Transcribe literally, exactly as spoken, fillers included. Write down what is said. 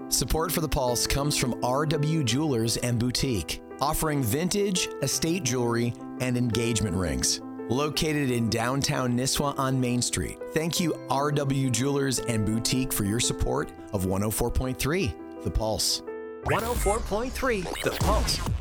Support for The Pulse comes from R W Jewelers and Boutique, offering vintage, estate jewelry, and engagement rings. Located in downtown Nisswa on Main Street. Thank you, R W Jewelers and Boutique, for your support of one oh four point three The Pulse. one oh four point three The Pulse.